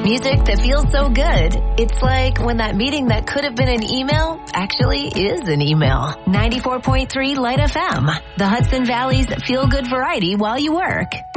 Music that feels so good. It's like when that meeting that could have been an email actually is an email. 94.3 Light FM, the Hudson Valley's feel-good variety while you work.